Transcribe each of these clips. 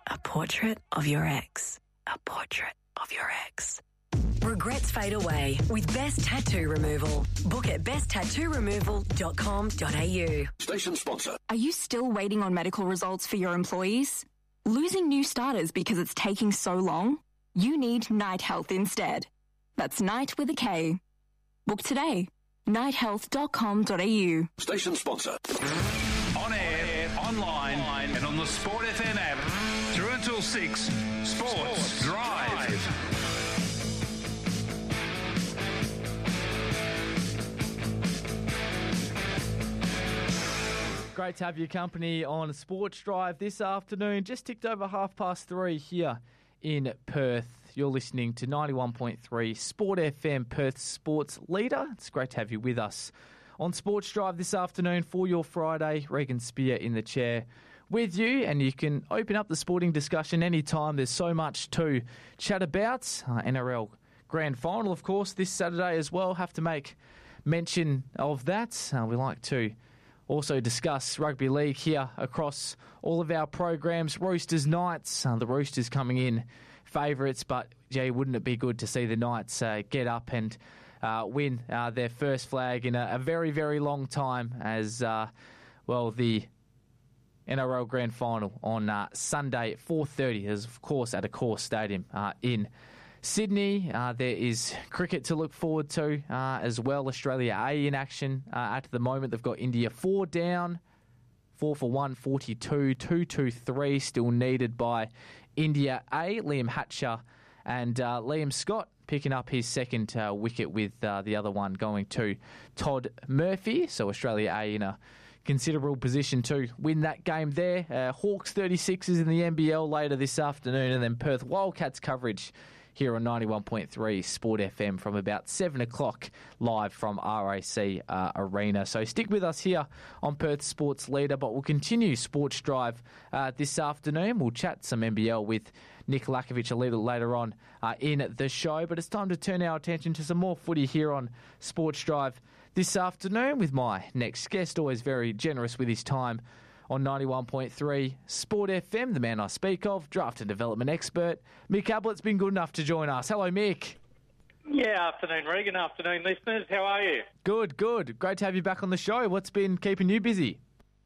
A portrait of your ex. A portrait of your ex. Regrets fade away with Best Tattoo Removal. Book at besttattooremoval.com.au. Station sponsor. Are you still waiting on medical results for your employees? Losing new starters because it's taking so long? You need Night Health instead. That's Night with a K. Book today. nighthealth.com.au. Station sponsor. On air, online, and on the Sport FM app. Through until 6, Sports Drive. Great to have your company on Sports Drive this afternoon. Just ticked over 3:30 here in Perth. You're listening to 91.3 Sport FM, Perth's sports leader. It's great to have you with us on Sports Drive this afternoon for your Friday. Regan Spear in the chair with you, and you can open up the sporting discussion anytime. There's so much to chat about. NRL Grand Final, of course, this Saturday as well. Have to make mention of that. We like to also discuss rugby league here across all of our programs. Roosters Knights, the Roosters coming in favourites, but gee, wouldn't it be good to see the Knights get up and win their first flag in a very, very long time as, the NRL Grand Final on Sunday at 4:30, is of course at Accor Stadium in Sydney. There is cricket to look forward to as well. Australia A in action at the moment. They've got India 4 down, 4 for 142, 2-2-3 still needed by India A. Liam Hatcher and Liam Scott picking up his second wicket with the other one going to Todd Murphy. So Australia A in a considerable position to win that game there. Hawks 36ers in the NBL later this afternoon, and then Perth Wildcats coverage here on 91.3 Sport FM from about 7 o'clock live from RAC Arena. So stick with us here on Perth Sports Leader, but we'll continue Sports Drive this afternoon. We'll chat some NBL with Nick Lakovic a little later on in the show, but it's time to turn our attention to some more footy here on Sports Drive this afternoon with my next guest, always very generous with his time on 91.3 Sport FM, the man I speak of, draft and development expert, Mick Ablett's been good enough to join us. Hello, Mick. Yeah, afternoon, Regan. Afternoon, listeners. How are you? Good. Great to have you back on the show. What's been keeping you busy?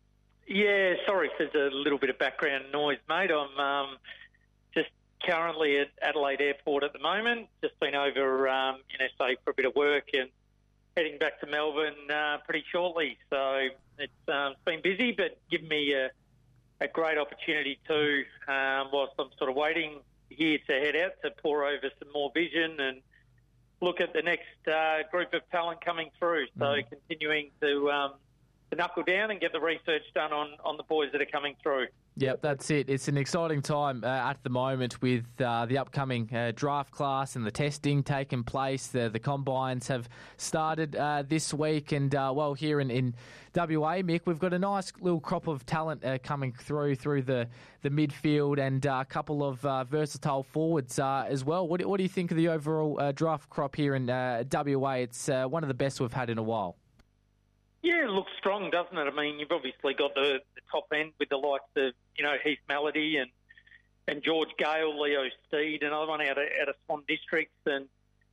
Yeah, sorry if there's a little bit of background noise, mate. I'm just currently at Adelaide Airport at the moment. Just been over in SA for a bit of work and heading back to Melbourne pretty shortly. So it's been busy, but given me a great opportunity too, whilst I'm sort of waiting here to head out to pour over some more vision and look at the next group of talent coming through. So continuing to knuckle down and get the research done on the boys that are coming through. Yep, that's it. It's an exciting time at the moment with the upcoming draft class and the testing taking place. The combines have started this week, and here in WA, Mick, we've got a nice little crop of talent coming through the midfield and a couple of versatile forwards as well. What do you think of the overall draft crop here in WA? It's one of the best we've had in a while. Yeah, it looks strong, doesn't it? I mean, you've obviously got the top end with the likes of, Heath Melody and George Gale, Leo Steed, another one out of Swan Districts. And,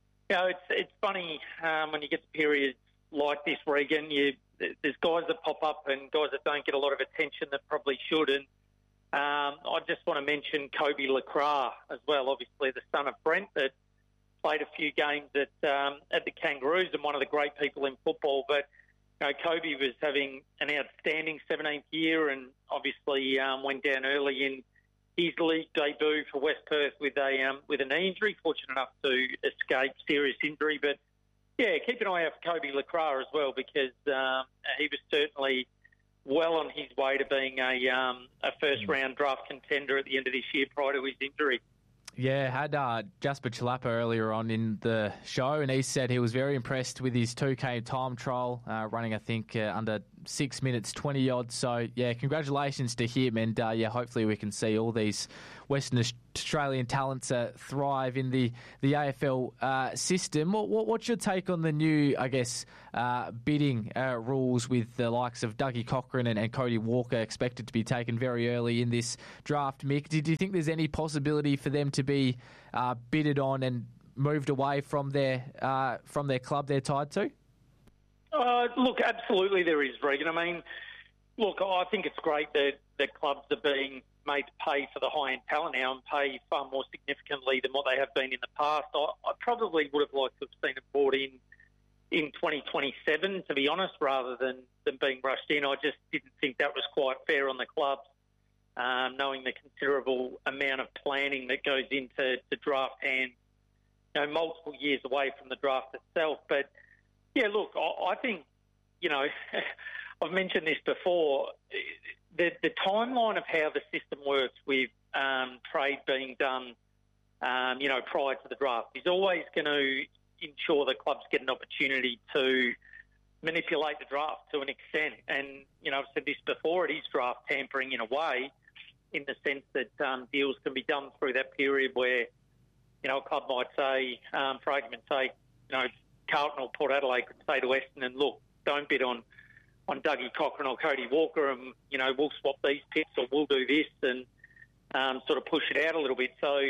it's funny when you get to periods like this, Regan, there's guys that pop up and guys that don't get a lot of attention that probably should. And I just want to mention Kobe Lacroix as well, obviously the son of Brent that played a few games at the Kangaroos and one of the great people in football. But Kobe was having an outstanding 17th year and obviously went down early in his league debut for West Perth with a knee injury. Fortunate enough to escape serious injury, but yeah, keep an eye out for Kobe Lacroix as well because he was certainly well on his way to being a first round draft contender at the end of this year prior to his injury. Yeah, had Jasper Chilapa earlier on in the show, and he said he was very impressed with his 2K time trial, running, I think, under 6 minutes 20 odd. So yeah, congratulations to him, and hopefully we can see all these Western Australian talents thrive in the AFL system. What's your take on the new, I guess, bidding rules with the likes of Dougie Cochran and Cody Walker expected to be taken very early in this draft, Mick? Do you think there's any possibility for them to be bidded on and moved away from their club they're tied to? Look, absolutely there is, Regan. I mean, look, I think it's great that clubs are being made to pay for the high-end talent now and pay far more significantly than what they have been in the past. I probably would have liked to have seen it brought in 2027, to be honest, rather than being rushed in. I just didn't think that was quite fair on the clubs, knowing the considerable amount of planning that goes into draft hands, multiple years away from the draft itself. But, yeah, look, I think, I've mentioned this before, the timeline of how the system works with trade being done, prior to the draft is always going to ensure that clubs get an opportunity to manipulate the draft to an extent. And, I've said this before, it is draft tampering in a way, in the sense that deals can be done through that period where, a club might say, for argument's sake, Carlton or Port Adelaide could say to Western, and look, don't bid on Dougie Cochran or Cody Walker, and we'll swap these picks or we'll do this, and sort of push it out a little bit. So,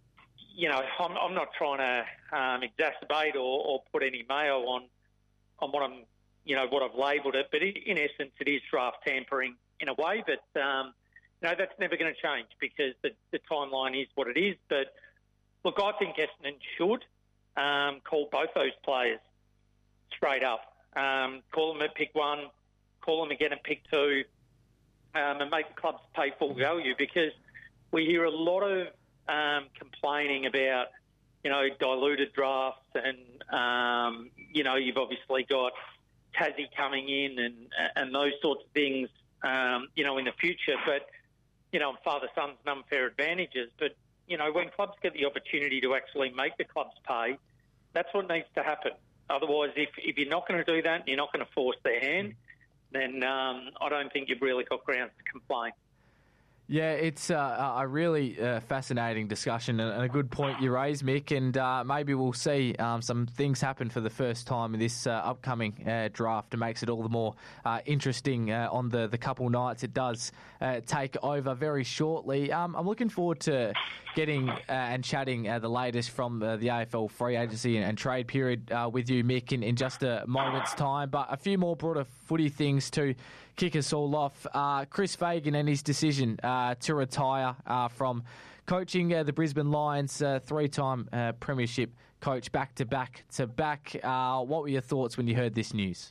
I'm not trying to exacerbate or put any mayo on what I'm, what I've labelled it, but in essence, it is draft tampering in a way. But that's never going to change because the timeline is what it is. But look, I think Essendon should call both those players straight up. Call them at pick 1, call them again at pick 2, and make the clubs pay full value, because we hear a lot of complaining about, diluted drafts and, you've obviously got Tassie coming in and those sorts of things, in the future. But, father-son's and unfair advantages. But, when clubs get the opportunity to actually make the clubs pay, that's what needs to happen. Otherwise, if you're not going to do that and you're not going to force their hand, then I don't think you've really got grounds to complain. Yeah, it's a really fascinating discussion and a good point you raised, Mick, and maybe we'll see some things happen for the first time in this upcoming draft. It makes it all the more interesting on the couple nights it does take over very shortly. I'm looking forward to getting and chatting the latest from the AFL free agency and trade period with you, Mick, in just a moment's time. But a few more broader footy things to kick us all off. Chris Fagan and his decision to retire from coaching the Brisbane Lions, three-time premiership coach, back-to-back. What were your thoughts when you heard this news?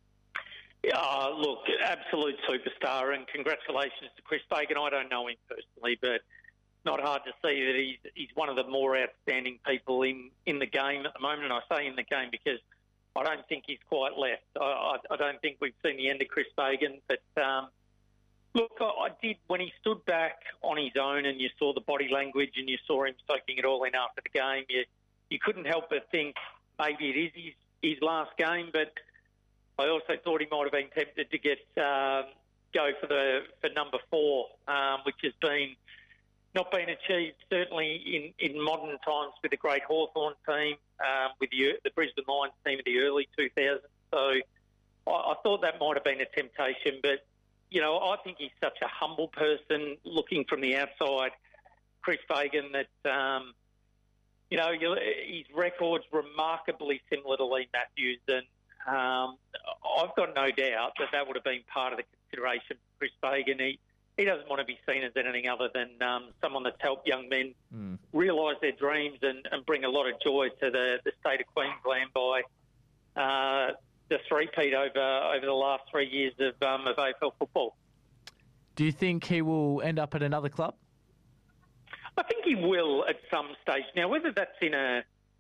Look, absolute superstar, and congratulations to Chris Fagan. I don't know him personally, but not hard to see that he's one of the more outstanding people in the game at the moment. And I say in the game because I don't think he's quite left. I don't think we've seen the end of Chris Fagan. But, look, I did, when he stood back on his own and you saw the body language and you saw him soaking it all in after the game, you couldn't help but think maybe it is his last game. But I also thought he might have been tempted to go for number 4, which has not been achieved, certainly in modern times, with the great Hawthorn team, with the Brisbane Lions team of the early 2000s. So I thought that might have been a temptation. But, I think he's such a humble person, looking from the outside, Chris Fagan, that, his record's remarkably similar to Lee Matthews. And I've got no doubt that would have been part of the consideration for Chris Fagan. He doesn't want to be seen as anything other than someone that's helped young men realise their dreams and bring a lot of joy to the state of Queensland by the three-peat over the last 3 years of AFL football. Do you think he will end up at another club? I think he will at some stage. Now, whether that's in a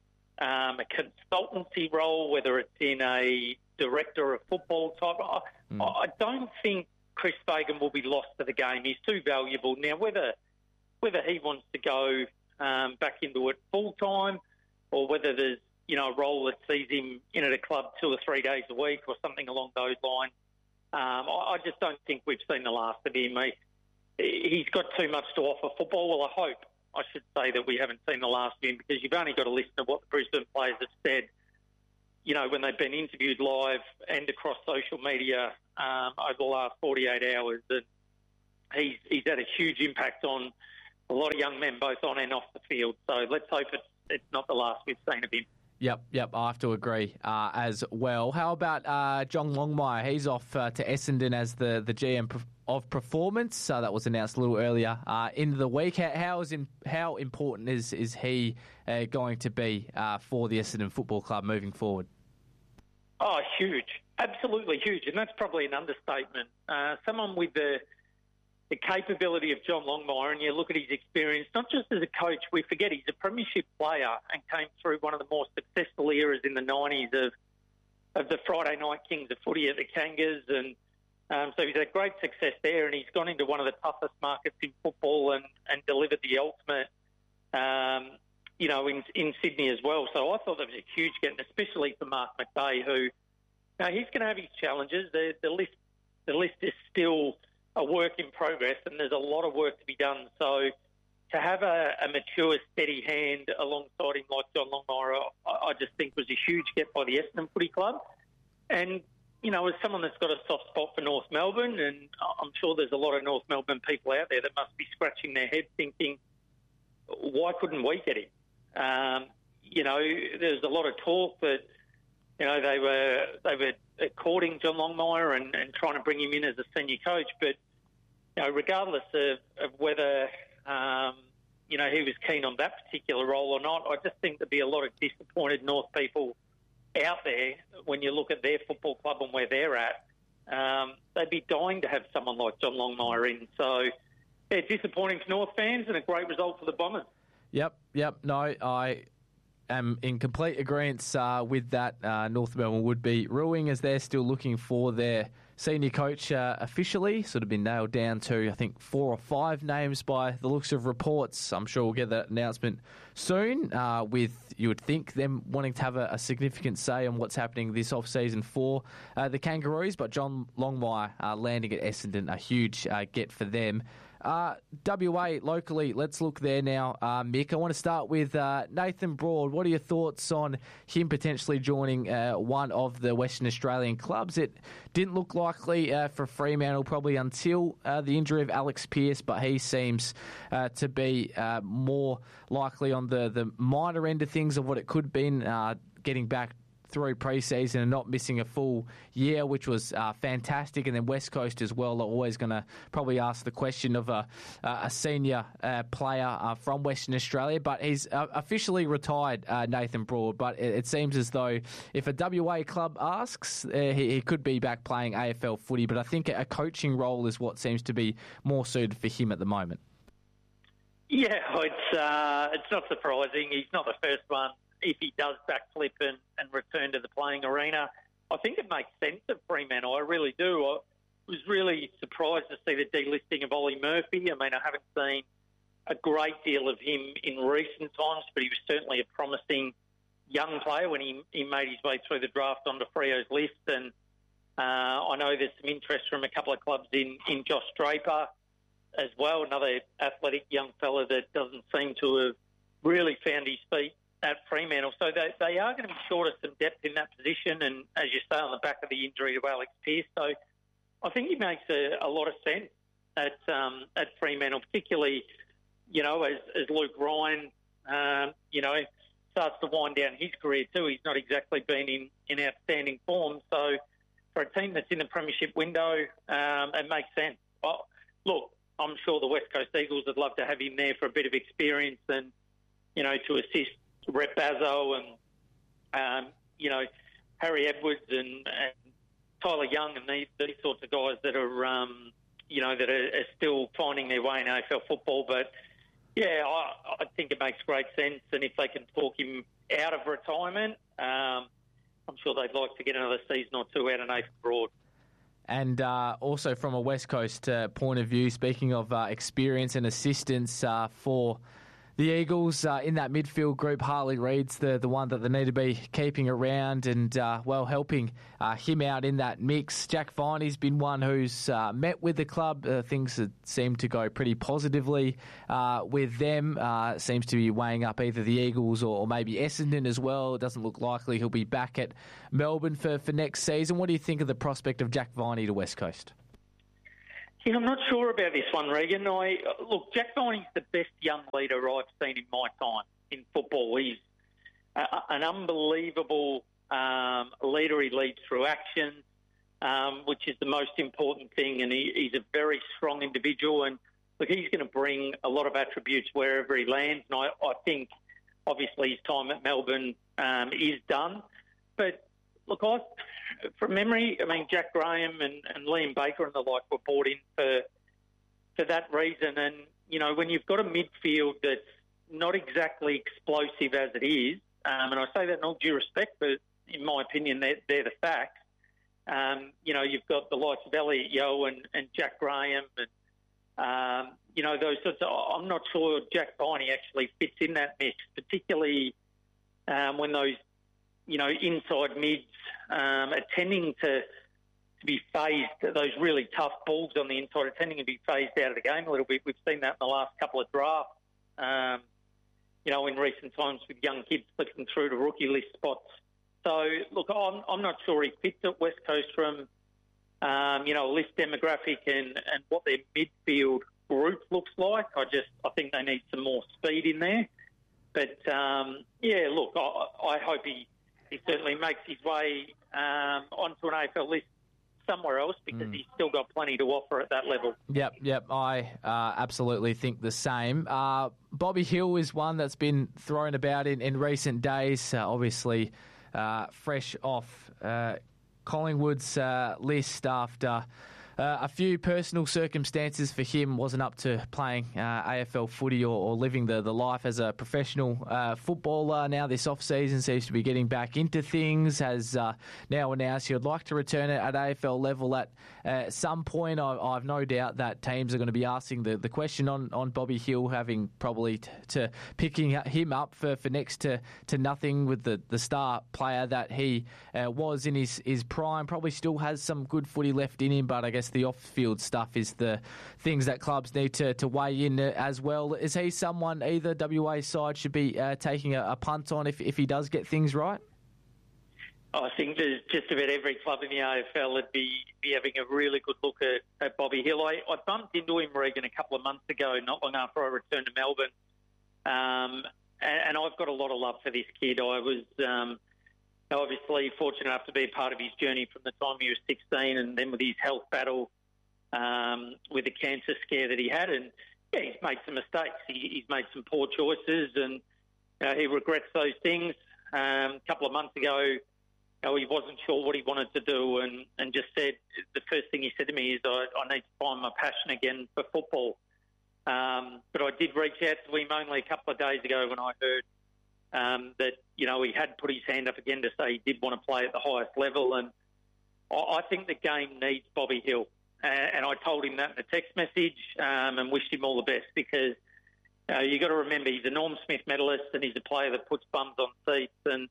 consultancy role, whether it's in a director of football type, I don't think Chris Fagan will be lost to the game. He's too valuable. Now, whether he wants to go back into it full-time or whether there's, a role that sees him in at a club 2 or 3 days a week or something along those lines, I just don't think we've seen the last of him. He's got too much to offer football. Well, I should say that we haven't seen the last of him, because you've only got to listen to what the Brisbane players have said, when they've been interviewed live and across social media over the last 48 hours. And he's had a huge impact on a lot of young men, both on and off the field. So let's hope it's not the last we've seen of him. Yep, I have to agree as well. How about John Longmire? He's off to Essendon as the GM of performance. That was announced a little earlier in the week. How important is he going to be for the Essendon Football Club moving forward? Oh, huge. Absolutely huge. And that's probably an understatement. Someone with the capability of John Longmire, and you look at his experience, not just as a coach, we forget he's a premiership player and came through one of the more successful eras in the 90s of the Friday night kings of footy at the Kangas. And so he's had great success there, and he's gone into one of the toughest markets in football and delivered the ultimate, in Sydney as well. So I thought that was a huge get, and especially for Mark McVeigh, who he's going to have his challenges. The list is still a work in progress, and there's a lot of work to be done. So to have a mature, steady hand alongside him like John Longmire, I just think was a huge get by the Essendon Footy Club. And, as someone that's got a soft spot for North Melbourne, and I'm sure there's a lot of North Melbourne people out there that must be scratching their head thinking, why couldn't we get him? There's a lot of talk that, they were courting John Longmire and trying to bring him in as a senior coach. But, regardless of whether, he was keen on that particular role or not, I just think there'd be a lot of disappointed North people out there when you look at their football club and where they're at. They'd be dying to have someone like John Longmire in. So, yeah, disappointing for North fans and a great result for the Bombers. Yep. No, I am in complete agreement with that. North Melbourne would be ruining, as they're still looking for their senior coach officially. Sort of been nailed down to, I think, 4 or 5 names by the looks of reports. I'm sure we'll get that announcement soon, with, you would think, them wanting to have a significant say on what's happening this off-season for the Kangaroos. But John Longmire landing at Essendon, a huge get for them. WA, locally, let's look there now. Mick, I want to start with Nathan Broad. What are your thoughts on him potentially joining one of the Western Australian clubs? It didn't look likely for Fremantle probably until the injury of Alex Pearce, but he seems to be more likely on the minor end of things of what it could have been, getting back through pre-season and not missing a full year, which was fantastic. And then West Coast as well are always going to probably ask the question of a senior player from Western Australia. But he's officially retired, Nathan Broad. But it seems as though if a WA club asks, he could be back playing AFL footy. But I think a coaching role is what seems to be more suited for him at the moment. Yeah, it's not surprising. He's not the first one. If he does backflip and return to the playing arena, I think it makes sense of Fremantle. I really do. I was really surprised to see the delisting of Ollie Murphy. I mean, I haven't seen a great deal of him in recent times, but he was certainly a promising young player when he made his way through the draft onto Freo's list. And I know there's some interest from a couple of clubs in Josh Draper as well, another athletic young fella that doesn't seem to have really found his feet at Fremantle. So they are going to be short of some depth in that position, and as you say, on the back of the injury to Alex Pearce. So I think he makes a lot of sense at Fremantle, particularly, as Luke Ryan, starts to wind down his career too. He's not exactly been in outstanding form. So for a team that's in the premiership window, it makes sense. Well, look, I'm sure the West Coast Eagles would love to have him there for a bit of experience and, to assist Rhett Bazzo and, Harry Edwards and Tyler Young and these sorts of guys that are, that are still finding their way in AFL football. But, yeah, I think it makes great sense. And if they can talk him out of retirement, I'm sure they'd like to get another season or two out of Nathan Broad. And also from a West Coast point of view, speaking of experience and assistance for the Eagles in that midfield group, Harley Reid's the one that they need to be keeping around and, helping him out in that mix. Jack Viney's been one who's met with the club. Things that seem to go pretty positively with them. Seems to be weighing up either the Eagles or maybe Essendon as well. It doesn't look likely he'll be back at Melbourne for next season. What do you think of the prospect of Jack Viney to West Coast? Yeah, I'm not sure about this one, Regan. Look, Jack Viney's the best young leader I've seen in my time in football. He's an unbelievable leader. He leads through action, which is the most important thing, and he's a very strong individual. And look, he's going to bring a lot of attributes wherever he lands. And I think, obviously, his time at Melbourne is done. But look, from memory, I mean, Jack Graham and Liam Baker and the like were brought in for that reason. And, you know, when you've got a midfield that's not exactly explosive as it is, and I say that in all due respect, but in my opinion, they're the facts. You know, you've got the likes of Elliot Yeo and Jack Graham and, you know, those sorts of... I'm not sure Jack Viney actually fits in that mix, particularly when those, you know, inside mids are tending to be phased, those really tough balls on the inside are tending to be phased out of the game a little bit. We've seen that in the last couple of drafts, you know, in recent times with young kids flicking through to rookie list spots. So, look, I'm not sure he fits at West Coast from, you know, a list demographic and what their midfield group looks like. I think they need some more speed in there. But, yeah, look, I hope he certainly makes his way onto an AFL list somewhere else because he's still got plenty to offer at that level. Yep. I absolutely think the same. Bobby Hill is one that's been thrown about in recent days, obviously fresh off Collingwood's list after a few personal circumstances for him. Wasn't up to playing AFL footy or living the life as a professional footballer. Now this off-season seems to be getting back into things. Has now announced he would like to return it at AFL level at some point. I've no doubt that teams are going to be asking the question on Bobby Hill, having probably to picking him up for next to nothing with the star player that he was in his prime. Probably still has some good footy left in him, but I guess the off-field stuff is the things that clubs need to weigh in as well. Is he someone either WA side should be taking a punt on if he does get things right? I think there's just about every club in the AFL would be having a really good look at Bobby Hill. I bumped into him, Regan, a couple of months ago, not long after I returned to Melbourne. And I've got a lot of love for this kid. I was obviously fortunate enough to be a part of his journey from the time he was 16 and then with his health battle with the cancer scare that he had. And, yeah, he's made some mistakes. He's made some poor choices and he regrets those things. A couple of months ago, he wasn't sure what he wanted to do and just said, the first thing he said to me is, I need to find my passion again for football. But I did reach out to him only a couple of days ago when I heard that, you know, he had put his hand up again to say he did want to play at the highest level. And I think the game needs Bobby Hill. And I told him that in a text message and wished him all the best because you got to remember he's a Norm Smith medalist and he's a player that puts bums on seats. And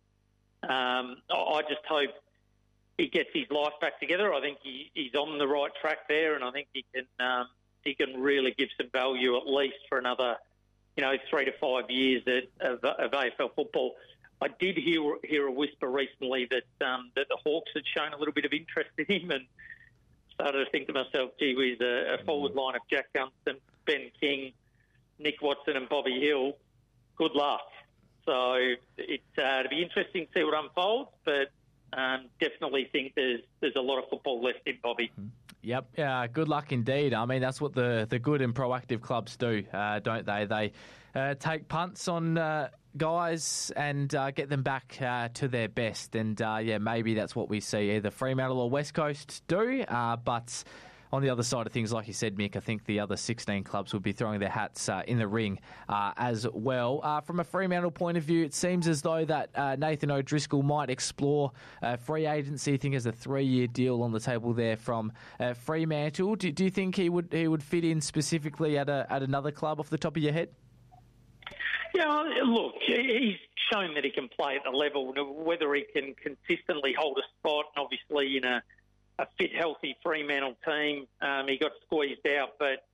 I just hope he gets his life back together. I think he's on the right track there, and I think he can really give some value at least for another, 3 to 5 years of AFL football. I did hear a whisper recently that the Hawks had shown a little bit of interest in him, and started to think to myself, gee whiz, a forward line of Jack Gunston, Ben King, Nick Watson and Bobby Hill, good luck. So it's to be interesting to see what unfolds, but definitely think there's a lot of football left in Bobby. Yep, good luck indeed. I mean, that's what the good and proactive clubs do, don't they? They take punts on guys and get them back to their best. And, maybe that's what we see either Fremantle or West Coast do, but... On the other side of things, like you said, Mick, I think the other 16 clubs would be throwing their hats in the ring as well. From a Fremantle point of view, it seems as though that Nathan O'Driscoll might explore free agency. I think there's a 3-year deal on the table there from Fremantle. Do you think he would fit in specifically at another club off the top of your head? Yeah, look, he's shown that he can play at the level. Whether he can consistently hold a spot, and obviously in a fit, healthy Fremantle team, he got squeezed out. But,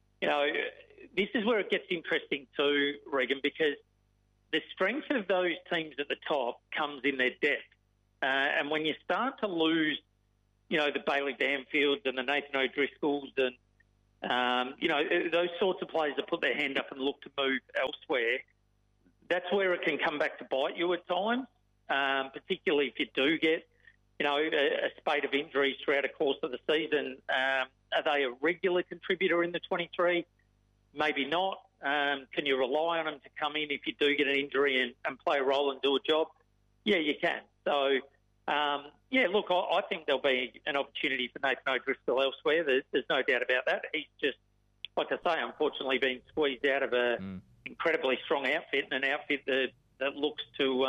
this is where it gets interesting too, Regan, because the strength of those teams at the top comes in their depth. And when you start to lose, the Bailey Banfields and the Nathan O'Driscolls and, those sorts of players that put their hand up and look to move elsewhere, that's where it can come back to bite you at times, particularly if you do get, a spate of injuries throughout the course of the season. Are they a regular contributor in the 23? Maybe not. Can you rely on them to come in if you do get an injury and play a role and do a job? Yeah, you can. So, look, I think there'll be an opportunity for Nathan O'Driscoll elsewhere. There's no doubt about that. He's just, like I say, unfortunately been squeezed out of an incredibly strong outfit, and an outfit that looks to,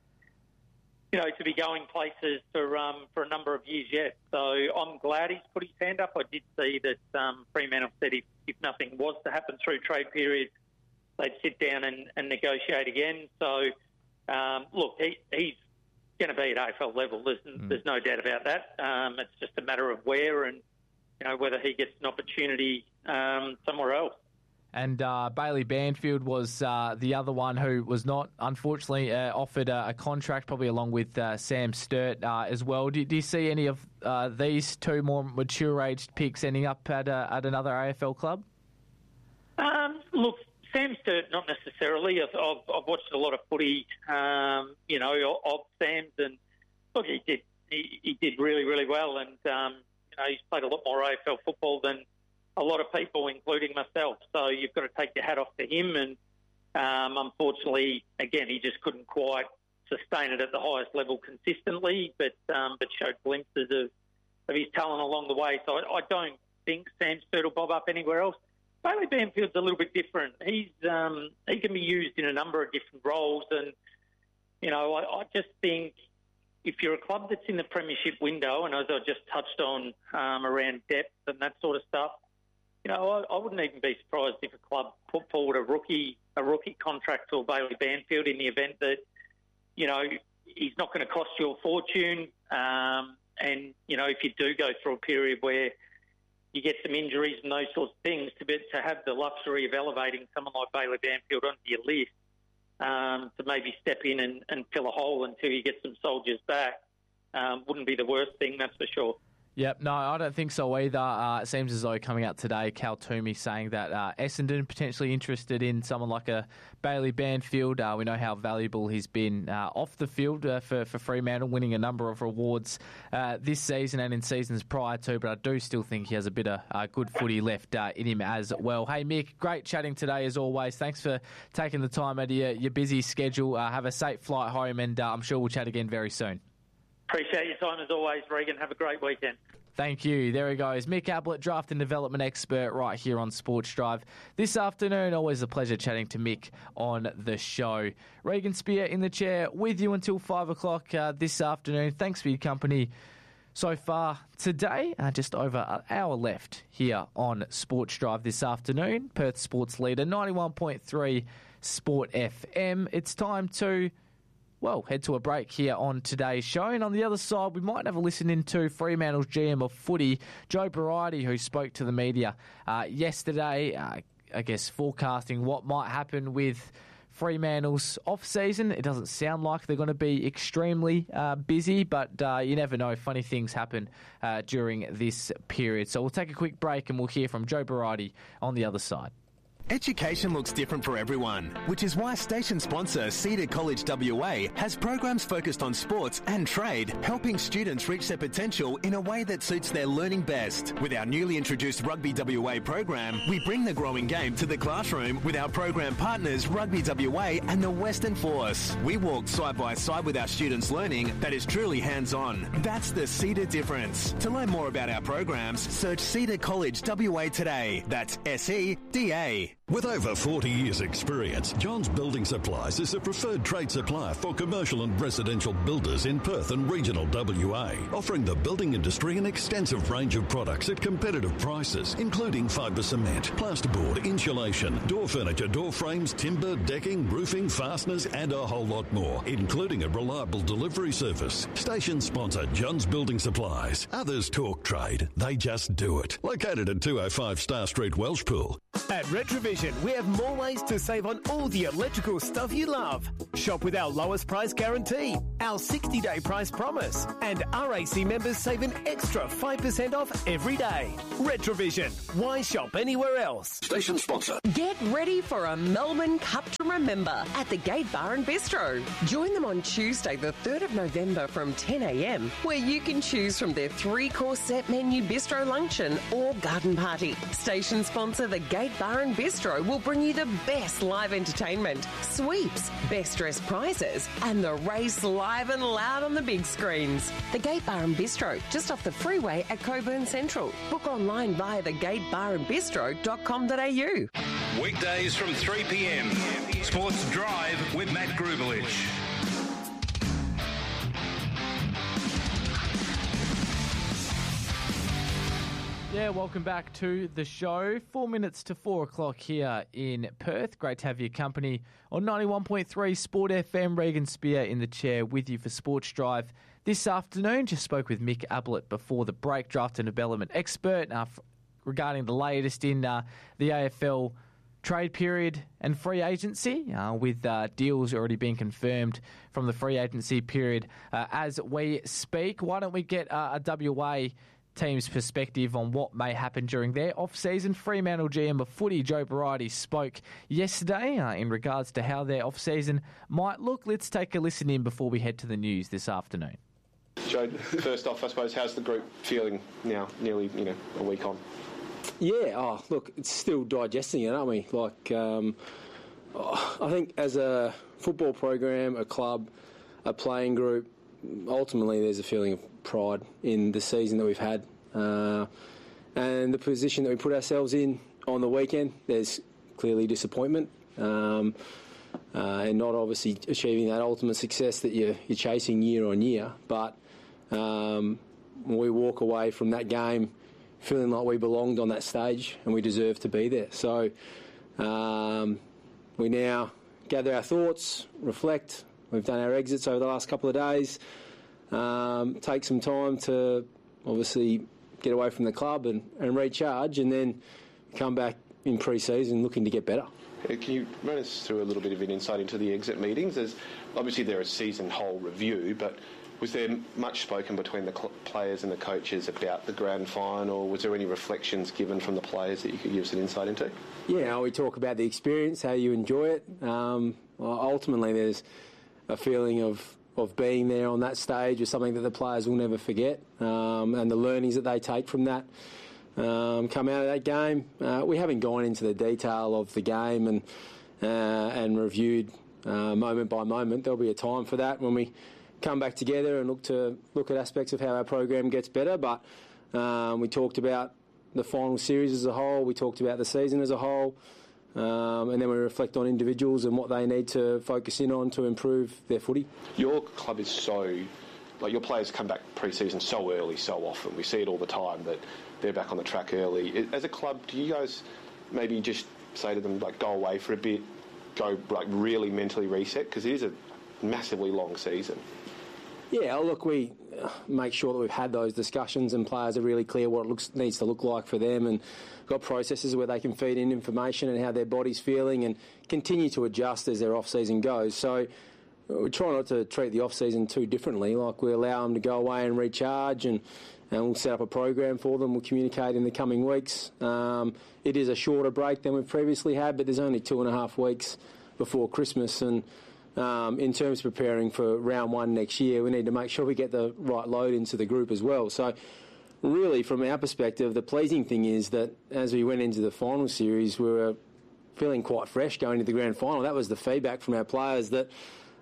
to be going places for a number of years yet. So I'm glad he's put his hand up. I did see that Fremantle said if nothing was to happen through trade period, they'd sit down and negotiate again. So, look, he's going to be at AFL level. There's no doubt about that. It's just a matter of where and, whether he gets an opportunity somewhere else. And Bailey Banfield was the other one who was not, unfortunately, offered a contract, probably along with Sam Sturt as well. Do you see any of these two more mature-aged picks ending up at another AFL club? Look, Sam Sturt, not necessarily. I've watched a lot of footy, of Sam's, and look, he did really, really well, and he's played a lot more AFL football than a lot of people, including myself. So you've got to take your hat off to him. And unfortunately, again, he just couldn't quite sustain it at the highest level consistently, but showed glimpses of his talent along the way. So I don't think Sam Sturt will bob up anywhere else. Bailey Banfield's a little bit different. He can be used in a number of different roles. And, I just think if you're a club that's in the premiership window, and as I just touched on around depth and that sort of stuff, I wouldn't even be surprised if a club put forward a rookie contract to Bailey Banfield in the event that, he's not going to cost you a fortune. And, if you do go through a period where you get some injuries and those sorts of things, to have the luxury of elevating someone like Bailey Banfield onto your list, to maybe step in and fill a hole until you get some soldiers back, wouldn't be the worst thing, that's for sure. Yep, no, I don't think so either. It seems as though coming out today, Cal Toomey saying that Essendon potentially interested in someone like a Bailey Banfield. We know how valuable he's been off the field for Fremantle, winning a number of awards this season and in seasons prior to, but I do still think he has a bit of good footy left in him as well. Hey, Mick, great chatting today as always. Thanks for taking the time out of your busy schedule. Have a safe flight home, and I'm sure we'll chat again very soon. Appreciate your time as always, Regan. Have a great weekend. Thank you. There he goes. Mick Ablett, draft and development expert right here on Sports Drive. This afternoon, always a pleasure chatting to Mick on the show. Regan Spear in the chair with you until 5 o'clock this afternoon. Thanks for your company so far today. Just over an hour left here on Sports Drive this afternoon. Perth Sports Leader, 91.3 Sport FM. It's time to head to a break here on today's show. And on the other side, we might have a listen into Fremantle's GM of footy, Joe Variety, who spoke to the media yesterday, I guess forecasting what might happen with Fremantle's off-season. It doesn't sound like they're going to be extremely busy, but you never know. Funny things happen during this period. So we'll take a quick break and we'll hear from Joe Variety on the other side. Education looks different for everyone, which is why station sponsor Cedar College WA has programs focused on sports and trade, helping students reach their potential in a way that suits their learning best. With our newly introduced Rugby WA program, we bring the growing game to the classroom with our program partners Rugby WA and the Western Force. We walk side by side with our students' learning that is truly hands-on. That's the Cedar difference. To learn more about our programs, search Cedar College WA today. That's SEDA. With over 40 years' experience, Johns Building Supplies is a preferred trade supplier for commercial and residential builders in Perth and regional WA, offering the building industry an extensive range of products at competitive prices, including fibre cement, plasterboard, insulation, door furniture, door frames, timber, decking, roofing, fasteners, and a whole lot more, including a reliable delivery service. Station sponsor Johns Building Supplies. Others talk trade, they just do it. Located at 205 Star Street, Welshpool. At Retrovision, we have more ways to save on all the electrical stuff you love. Shop with our lowest price guarantee, our 60-day price promise, and RAC members save an extra 5% off every day. Retrovision. Why shop anywhere else? Station sponsor. Get ready for a Melbourne Cup to remember at the Gate Bar and Bistro. Join them on Tuesday, the 3rd of November from 10 a.m, where you can choose from their 3-course set menu bistro luncheon or garden party. Station sponsor, the Gate Bar and Bistro, will bring you the best live entertainment, sweeps, best dressed prizes, and the race live and loud on the big screens. The Gate Bar and Bistro, just off the freeway at Cockburn Central. Book online via thegatebarandbistro.com.au. Weekdays from 3 p.m. Sports Drive with Matt Grubelich. Yeah, welcome back to the show. 4 minutes to 4 o'clock here in Perth. Great to have your company on 91.3 Sport FM. Regan Spear in the chair with you for Sports Drive this afternoon. Just spoke with Mick Ablett before the break, draft and development expert, regarding the latest in the AFL trade period and free agency, with deals already being confirmed from the free agency period as we speak. Why don't we get a WA team's perspective on what may happen during their off-season? Fremantle GM of footy, Joe Variety, spoke yesterday in regards to how their off-season might look. Let's take a listen in before we head to the news this afternoon. Joe, first off, I suppose, how's the group feeling now, nearly a week on? Yeah, look, it's still digesting it, aren't we? I think as a football program, a club, a playing group, ultimately there's a feeling of pride in the season that we've had, and the position that we put ourselves in on the weekend. There's clearly disappointment, and not obviously achieving that ultimate success that you're chasing year on year. But we walk away from that game feeling like we belonged on that stage and we deserve to be there. So we now gather our thoughts, reflect. We've done our exits over the last couple of days. Take some time to obviously get away from the club and recharge, and then come back in pre-season looking to get better. Can you run us through a little bit of an insight into the exit meetings? Obviously they're a season whole review, but was there much spoken between the players and the coaches about the grand final? Was there any reflections given from the players that you could give us an insight into? Yeah, we talk about the experience, how you enjoy it. Ultimately there's a feeling of being there on that stage is something that the players will never forget, and the learnings that they take from that come out of that game. We haven't gone into the detail of the game and reviewed moment by moment. There'll be a time for that when we come back together and look at aspects of how our program gets better. But we talked about the final series as a whole. We talked about the season as a whole. And then we reflect on individuals and what they need to focus in on to improve their footy. Your club is your players come back pre-season so early, so often. We see it all the time that they're back on the track early. As a club, do you guys maybe just say to them, go away for a bit, go really mentally reset? Because it is a massively long season. Yeah, look, we make sure that we've had those discussions and players are really clear what it needs to look like for them, and got processes where they can feed in information and how their body's feeling and continue to adjust as their off-season goes. So we try not to treat the off-season too differently. We allow them to go away and recharge, and we'll set up a program for them. We'll communicate in the coming weeks. It is a shorter break than we've previously had, but there's only 2.5 weeks before Christmas, and in terms of preparing for round one next year, we need to make sure we get the right load into the group as well. So really, from our perspective, the pleasing thing is that as we went into the final series, we were feeling quite fresh going into the grand final. That was the feedback from our players, that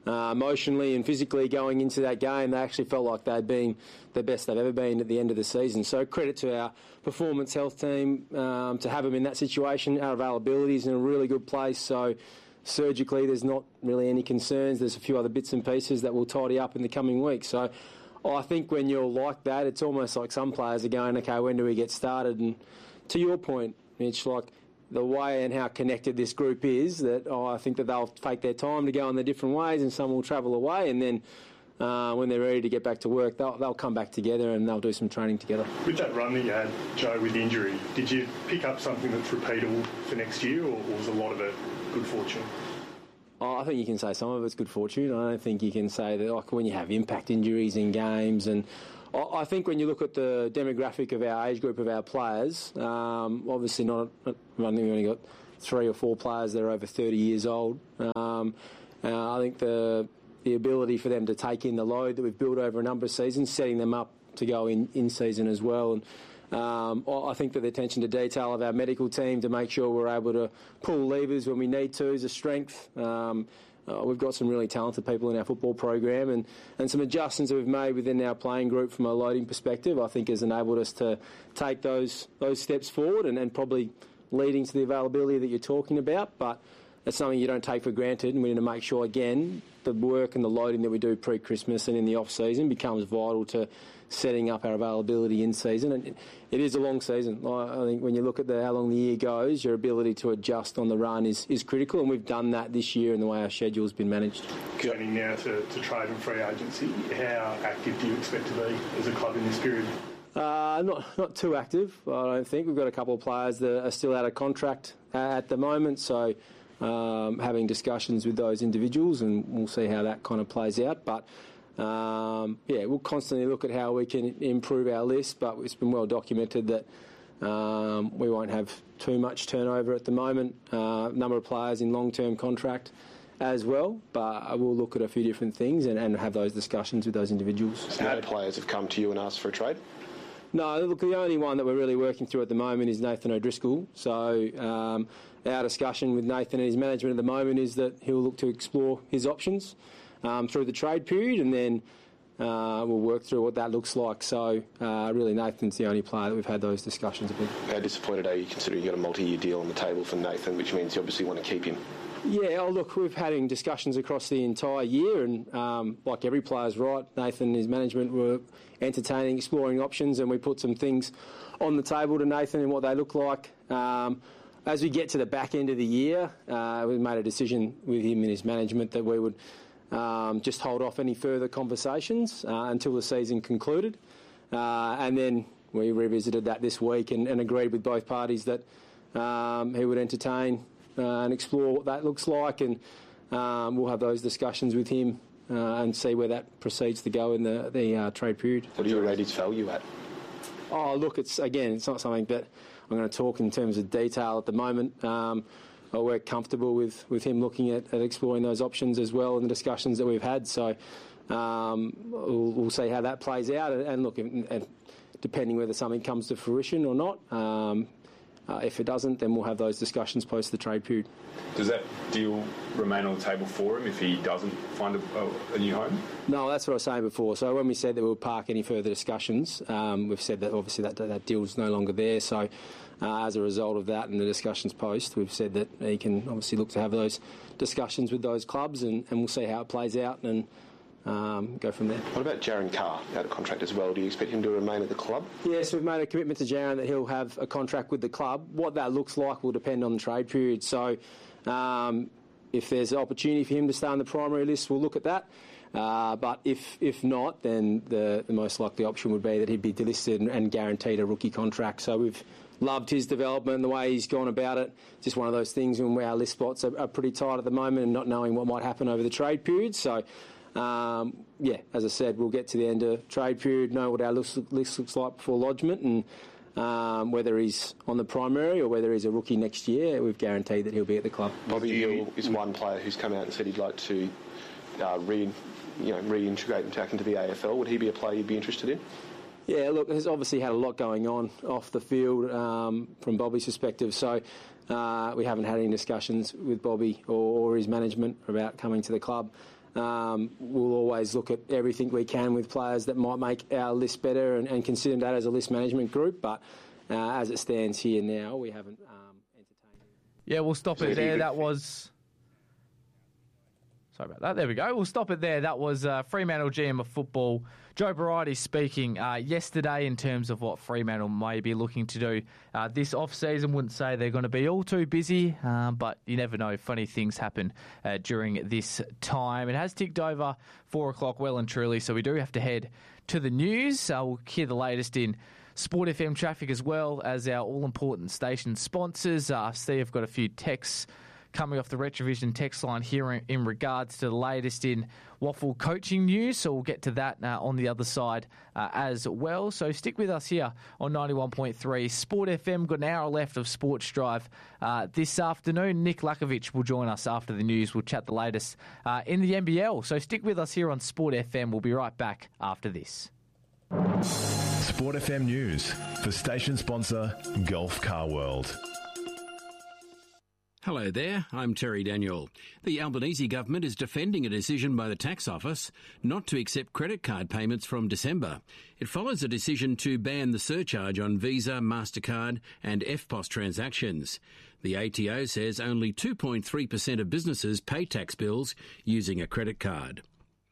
emotionally and physically going into that game. They actually felt like they'd been the best they've ever been at the end of the season. So credit to our performance health team to have them in that situation. Our availability is in a really good place. So surgically, there's not really any concerns. There's a few other bits and pieces that we'll tidy up in the coming weeks. So I think when you're like that, it's almost like some players are going, okay, when do we get started? And to your point, Mitch, like the way and how connected this group is, that I think that they'll take their time to go in their different ways, and some will travel away, and then when they're ready to get back to work, they'll come back together and they'll do some training together. With that run that you had, Joe, with injury, did you pick up something that's repeatable for next year, or was a lot of it good fortune? I think you can say some of it's good fortune. I don't think you can say that, like, when you have impact injuries in games. And I think when you look at the demographic of our age group of our players, obviously I think we've only got 3 or 4 players that are over 30 years old. I think the ability for them to take in the load that we've built over a number of seasons, setting them up to go in season as well. And I think that the attention to detail of our medical team to make sure we're able to pull levers when we need to is a strength. We've got some really talented people in our football program, and some adjustments that we've made within our playing group from a loading perspective, I think, has enabled us to take those steps forward and probably leading to the availability that you're talking about. But it's something you don't take for granted, and we need to make sure, again, the work and the loading that we do pre-Christmas and in the off-season becomes vital to setting up our availability in season. And it is a long season. I think when you look at how long the year goes, your ability to adjust on the run is critical, and we've done that this year in the way our schedule's been managed. Turning now to trade and free agency, how active do you expect to be as a club in this period? Not too active, I don't think. We've got a couple of players that are still out of contract at the moment, so having discussions with those individuals, and we'll see how that kind of plays out. But we'll constantly look at how we can improve our list, but it's been well documented that we won't have too much turnover at the moment. Number of players in long-term contract as well, but we'll look at a few different things and have those discussions with those individuals. No players have come to you and asked for a trade? No, look, the only one that we're really working through at the moment is Nathan O'Driscoll. So our discussion with Nathan and his management at the moment is that he'll look to explore his options through the trade period, and then we'll work through what that looks like. So really Nathan's the only player that we've had those discussions with. How disappointed are you considering you've got a multi-year deal on the table for Nathan, which means you obviously want to keep him? Yeah, look, we've had discussions across the entire year, and like every player's right, Nathan and his management were entertaining, exploring options, and we put some things on the table to Nathan and what they look like. As we get to the back end of the year, we made a decision with him and his management that we would just hold off any further conversations until the season concluded. And then we revisited that this week and agreed with both parties that he would entertain and explore what that looks like, and we'll have those discussions with him and see where that proceeds to go in the trade period. What do you rate his value at? Oh, look, it's not something that I'm going to talk in terms of detail at the moment. We're comfortable with him looking at exploring those options as well in the discussions that we've had. So we'll see how that plays out. And look, depending whether something comes to fruition or not, if it doesn't, then we'll have those discussions post the trade period. Does that deal remain on the table for him if he doesn't find a new home? No, that's what I was saying before. So when we said that we'll park any further discussions, we've said that obviously that deal's no longer there. So as a result of that and the discussions post, we've said that he can obviously look to have those discussions with those clubs, and we'll see how it plays out and go from there. What about Jaron Carr, out of contract as well? Do you expect him to remain at the club? Yes, we've made a commitment to Jaron that he'll have a contract with the club. What that looks like will depend on the trade period. So if there's an opportunity for him to stay on the primary list, we'll look at that. But if not, then the most likely option would be that he'd be delisted and guaranteed a rookie contract. So we've loved his development and the way he's gone about it. Just one of those things when our list spots are pretty tight at the moment and not knowing what might happen over the trade period. So as I said, we'll get to the end of trade period, know what our list looks like before lodgement, and whether he's on the primary or whether he's a rookie next year, we've guaranteed that he'll be at the club. Bobby Hill is one player who's come out and said he'd like to reintegrate back into the AFL. Would he be a player you'd be interested in? Yeah, look, he's obviously had a lot going on off the field from Bobby's perspective, so we haven't had any discussions with Bobby or his management about coming to the club we'll always look at everything we can with players that might make our list better and consider that as a list management group. But as it stands here now, we haven't entertained it. Yeah, we'll stop it there. That was... Sorry about that. There we go. We'll stop it there. That was Fremantle GM of football, Joe Barides, speaking yesterday in terms of what Fremantle may be looking to do this off-season. Wouldn't say they're going to be all too busy, but you never know. Funny things happen during this time. It has ticked over 4 o'clock well and truly, so we do have to head to the news. We'll hear the latest in Sport FM traffic as well as our all-important station sponsors. Steve, I've got a few texts coming off the Retrovision text line here in regards to the latest in Waffle coaching news. So we'll get to that on the other side as well. So stick with us here on 91.3 Sport FM. Got an hour left of Sports Drive this afternoon. Nick Lakovic will join us after the news. We'll chat the latest in the NBL. So stick with us here on Sport FM. We'll be right back after this. Sport FM News for station sponsor Gulf Car World. Hello there, I'm Terry Daniel. The Albanese government is defending a decision by the tax office not to accept credit card payments from December. It follows a decision to ban the surcharge on Visa, MasterCard and EFTPOS transactions. The ATO says only 2.3% of businesses pay tax bills using a credit card.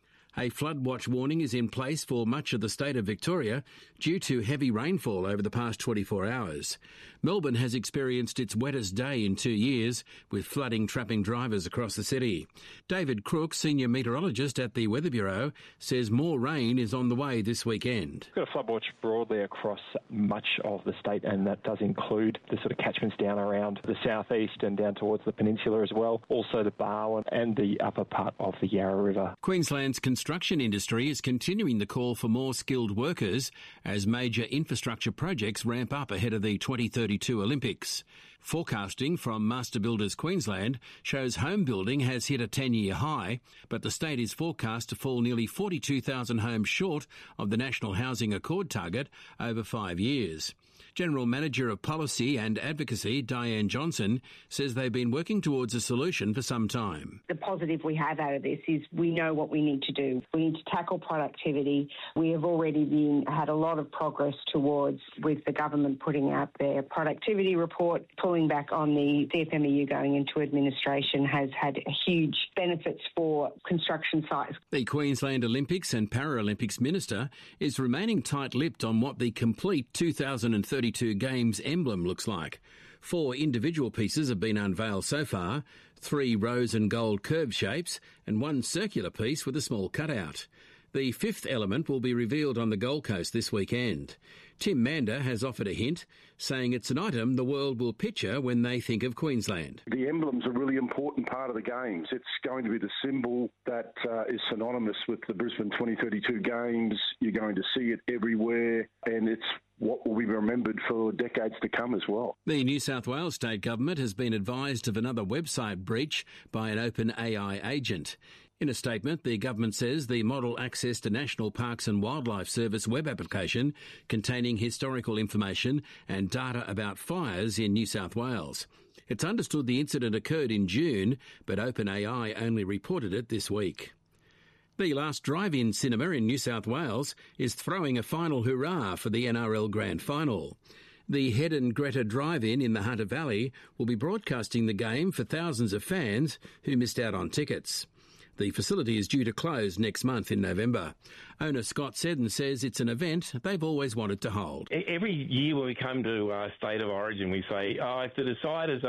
A flood watch warning is in place for much of the state of Victoria due to heavy rainfall over the past 24 hours. Melbourne has experienced its wettest day in 2 years, with flooding trapping drivers across the city. David Crook, senior meteorologist at the Weather Bureau, says more rain is on the way this weekend. We've got a flood watch broadly across much of the state, and that does include the sort of catchments down around the southeast and down towards the peninsula as well, also the Barwon and the upper part of the Yarra River. Queensland's construction industry is continuing the call for more skilled workers as major infrastructure projects ramp up ahead of the 2032 Olympics. Forecasting from Master Builders Queensland shows home building has hit a 10-year high, but the state is forecast to fall nearly 42,000 homes short of the National Housing Accord target over 5 years. General Manager of Policy and Advocacy, Diane Johnson, says they've been working towards a solution for some time. The positive we have out of this is we know what we need to do. We need to tackle productivity. We have already had a lot of progress towards, with the government putting out their productivity report, pulling back on the CFMEU going into administration has had huge benefits for construction sites. The Queensland Olympics and Paralympics Minister is remaining tight-lipped on what the complete 2032 Games emblem looks like. 4 individual pieces have been unveiled so far, 3 rose and gold curved shapes and 1 circular piece with a small cutout. The 5th element will be revealed on the Gold Coast this weekend. Tim Mander has offered a hint, saying it's an item the world will picture when they think of Queensland. The emblem's a really important part of the Games. It's going to be the symbol that is synonymous with the Brisbane 2032 Games. You're going to see it everywhere, and it's what will be remembered for decades to come as well. The New South Wales state government has been advised of another website breach by an OpenAI agent. In a statement, the government says the model accessed a National Parks and Wildlife Service web application containing historical information and data about fires in New South Wales. It's understood the incident occurred in June, but OpenAI only reported it this week. The last drive-in cinema in New South Wales is throwing a final hurrah for the NRL Grand Final. The Head and Greta Drive-In in the Hunter Valley will be broadcasting the game for thousands of fans who missed out on tickets. The facility is due to close next month in November. Owner Scott Seddon says it's an event they've always wanted to hold. Every year when we come to State of Origin, we say, if the deciders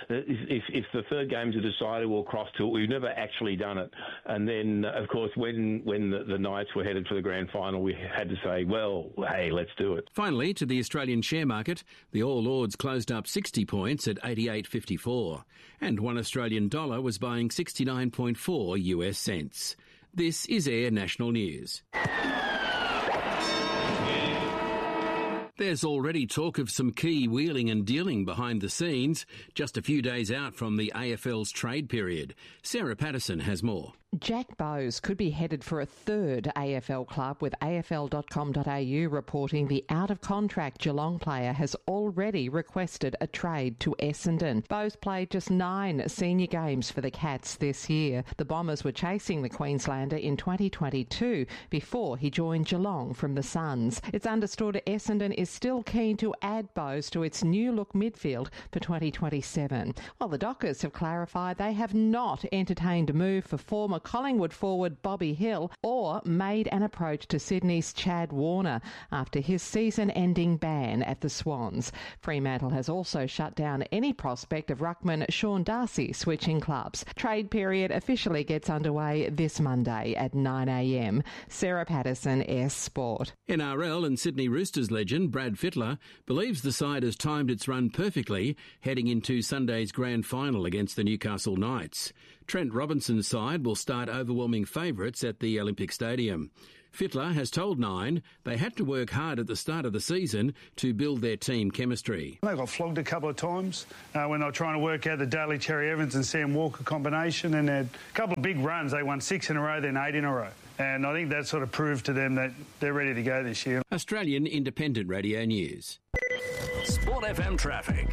if the third game's a decider, we'll cross to it. We've never actually done it. And then, of course, when the Knights were headed for the grand final, we had to say, well, hey, let's do it. Finally, to the Australian share market, the All Ords closed up 60 points at 88.54, and one Australian dollar was buying 69.4 US cents. This is Air National News. There's already talk of some key wheeling and dealing behind the scenes, just a few days out from the AFL's trade period. Sarah Patterson has more. Jack Bowes could be headed for a third AFL club, with AFL.com.au reporting the out-of-contract Geelong player has already requested a trade to Essendon. Bowes played just 9 senior games for the Cats this year. The Bombers were chasing the Queenslander in 2022 before he joined Geelong from the Suns. It's understood Essendon is still keen to add Bowes to its new-look midfield for 2027. While the Dockers have clarified they have not entertained a move for former Collingwood forward Bobby Hill or made an approach to Sydney's Chad Warner after his season-ending ban at the Swans. Fremantle has also shut down any prospect of ruckman Sean Darcy switching clubs. Trade period officially gets underway this Monday at 9 a.m. Sarah Patterson, S Sport. NRL and Sydney Roosters legend Brad Fittler believes the side has timed its run perfectly heading into Sunday's grand final against the Newcastle Knights. Trent Robinson's side will start overwhelming favourites at the Olympic Stadium. Fittler has told Nine they had to work hard at the start of the season to build their team chemistry. They got flogged a couple of times when they were trying to work out the Daly Cherry Evans and Sam Walker combination, and they had a couple of big runs. They won 6 in a row, then 8 in a row. And I think that sort of proved to them that they're ready to go this year. Australian Independent Radio News. Sport FM traffic.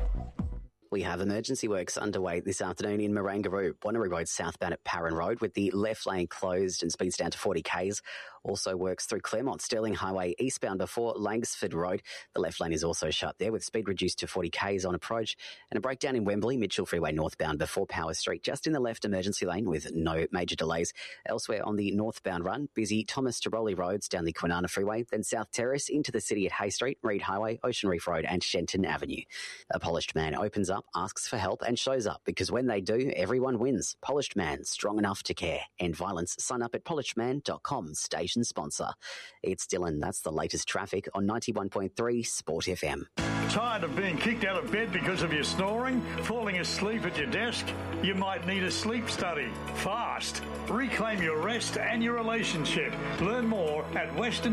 We have emergency works underway this afternoon in Marangaroo, Wanneroo Road southbound at Parran Road, with the left lane closed and speeds down to 40 k's. Also works through Claremont Stirling Highway eastbound before Langsford Road. The left lane is also shut there with speed reduced to 40 k's on approach. And a breakdown in Wembley, Mitchell Freeway northbound before Power Street, just in the left emergency lane with no major delays. Elsewhere on the northbound run, busy Thomas Tiroli roads down the Kwinana Freeway, then South Terrace into the city at Hay Street, Reed Highway, Ocean Reef Road and Shenton Avenue. A polished man opens up, asks for help and shows up, because when they do, everyone wins. Polished Man, strong enough to care. End violence. Sign up at polishedman.com. Station sponsor. It's Dylan. That's the latest traffic on 91.3 Sport FM. Tired of being kicked out of bed because of your snoring? Falling asleep at your desk? You might need a sleep study. Fast. Reclaim your rest and your relationship. Learn more at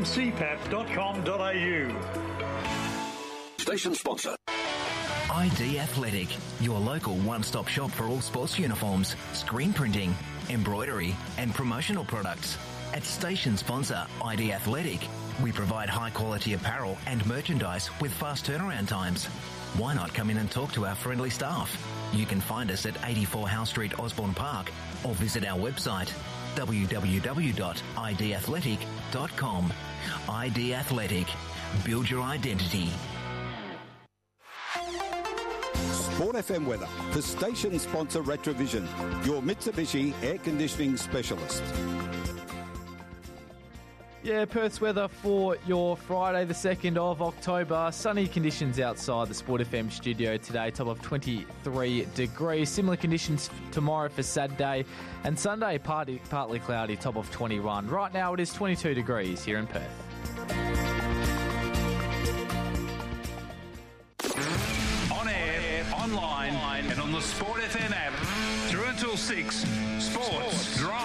westerncpap.com.au. Station sponsor. ID Athletic, your local one-stop shop for all sports uniforms, screen printing, embroidery and promotional products. At station sponsor ID Athletic, we provide high-quality apparel and merchandise with fast turnaround times. Why not come in and talk to our friendly staff? You can find us at 84 Howe Street, Osborne Park, or visit our website www.idathletic.com. ID Athletic. Build your identity. Sport FM weather for station sponsor Retrovision, your Mitsubishi air conditioning specialist. Yeah, Perth's weather for your Friday, the 2nd of October. Sunny conditions outside the Sport FM studio today, top of 23 degrees. Similar conditions tomorrow for Saturday, and Sunday partly cloudy, top of 21. Right now it is 22 degrees here in Perth. On air, online, and on the Sport FM app. Through until 6, Sports Drive.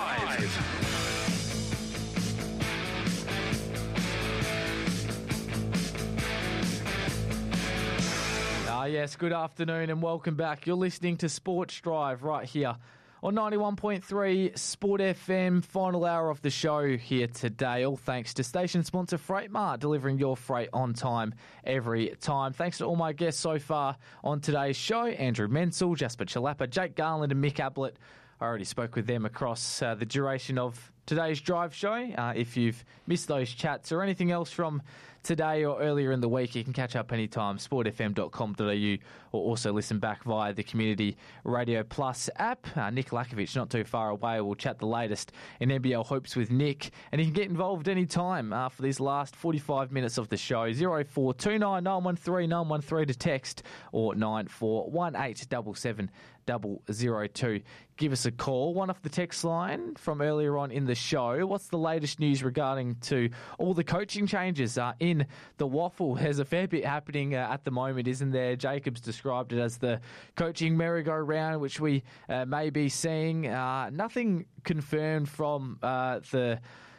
Yes, good afternoon and welcome back. You're listening to Sports Drive right here on 91.3 Sport FM. Final hour of the show here today. All thanks to station sponsor Freight Mart, delivering your freight on time every time. Thanks to all my guests so far on today's show. Andrew Menzel, Jasper Chalapa, Jake Garland and Mick Ablett. I already spoke with them across the duration of today's drive show. If you've missed those chats or anything else from today or earlier in the week, you can catch up anytime, sportfm.com.au, or also listen back via the Community Radio Plus app. Nick Lakovic, not too far away. We'll chat the latest in NBL hoops with Nick, and you can get involved anytime for these last 45 minutes of the show. 0429 913 913 to text, or 941877 002. Give us a call. One off the text line from earlier on in the show. What's the latest news regarding to all the coaching changes in the Waffle? There's a fair bit happening at the moment, isn't there? Jacobs described it as the coaching merry-go-round, which we may be seeing. Nothing confirmed from the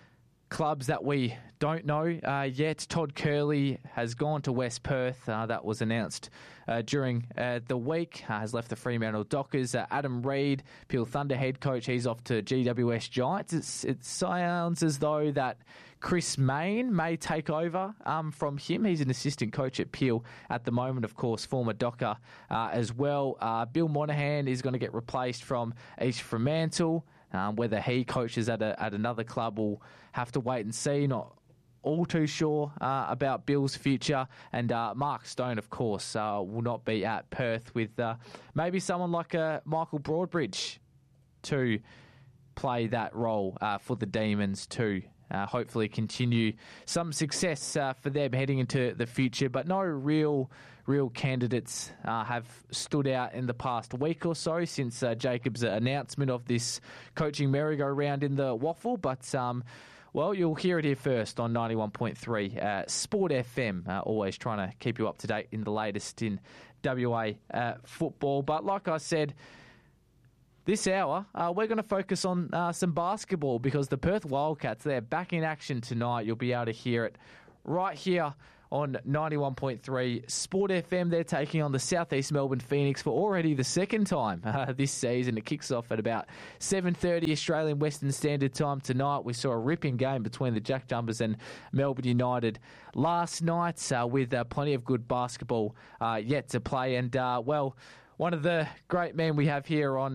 clubs that we don't know yet. Todd Curley has gone to West Perth. That was announced during the week. Has left the Fremantle Dockers. Adam Reid, Peel Thunder head coach, he's off to GWS Giants. It sounds as though that Chris Mayne may take over from him. He's an assistant coach at Peel at the moment, of course, former Docker as well. Bill Monahan is going to get replaced from East Fremantle. Whether he coaches at another club, we'll have to wait and see. Not all too sure about Bill's future. And Mark Stone, of course, will not be at Perth, with maybe someone like Michael Broadbridge to play that role for the Demons too. Hopefully continue some success for them heading into the future. But no real candidates have stood out in the past week or so since Jacob's announcement of this coaching merry-go-round in the waffle. But, well, you'll hear it here first on 91.3 Sport FM, always trying to keep you up to date in the latest in WA football. But like I said, this hour, we're going to focus on some basketball, because the Perth Wildcats, they're back in action tonight. You'll be able to hear it right here on 91.3 Sport FM. They're taking on the Southeast Melbourne Phoenix for already the second time this season. It kicks off at about 7:30 Australian Western Standard Time tonight. We saw a ripping game between the Jack Jumpers and Melbourne United last night, with plenty of good basketball yet to play. And, well, one of the great men we have here on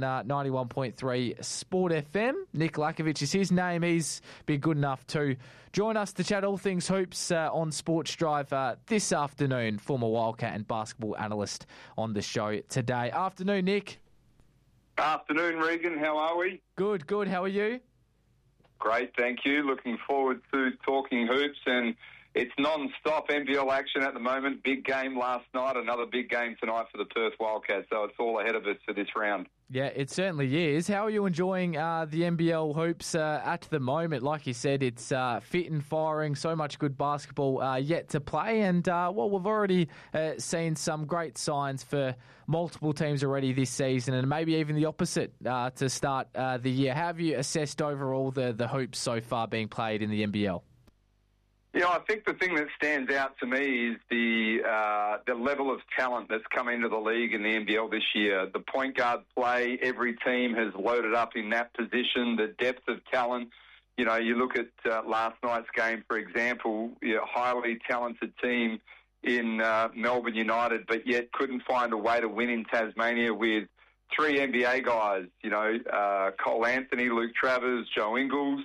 91.3 Sport FM, Nick Lakovic is his name. He's been good enough to join us to chat all things hoops on Sports Drive this afternoon. Former Wildcat and basketball analyst on the show today. Afternoon, Nick. Afternoon, Regan. How are we? Good. How are you? Great, thank you. Looking forward to talking hoops, and it's non-stop NBL action at the moment. Big game last night, another big game tonight for the Perth Wildcats, so it's all ahead of us for this round. Yeah, it certainly is. How are you enjoying the NBL hoops at the moment? Like you said, it's fit and firing, so much good basketball yet to play. And, well, we've already seen some great signs for multiple teams already this season, and maybe even the opposite to start the year. How have you assessed overall the hoops so far being played in the NBL? Yeah, I think the thing that stands out to me is the level of talent that's come into the league in the NBL this year. The point guard play, every team has loaded up in that position. The depth of talent, you know, you look at last night's game, for example, highly talented team in Melbourne United, but yet couldn't find a way to win in Tasmania with three NBA guys, you know, Cole Anthony, Luke Travers, Joe Ingles.